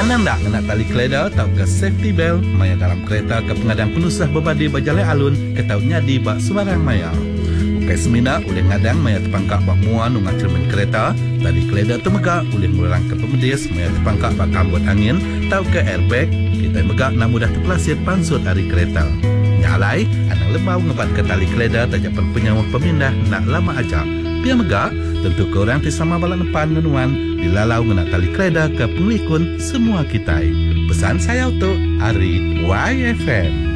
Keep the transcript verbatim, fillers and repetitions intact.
Menang tak nak tali keleda tau ke safety belt maya dalam kereta ke pengadang penusah berbadi berjalan alun ke tau nyadi bak sembarang maya. Ukai semina oleh ngadang maya terpangkak bak muan ungat cermin kereta, tali keleda temegak oleh murang ke pemedis maya terpangkak bak kambut angin tau ke airbag, kita megak nak mudah terpelasir pansut hari kereta. Nyalai, anak lembau ngepat ke tali keleda tajapan penyawah pemindah nak lama ajak. Pia megak, tentu korang tisama balak depan menuan dilalau ngena tali keleda ke penglikun semua kita. Pesan saya untuk Ari Y F M.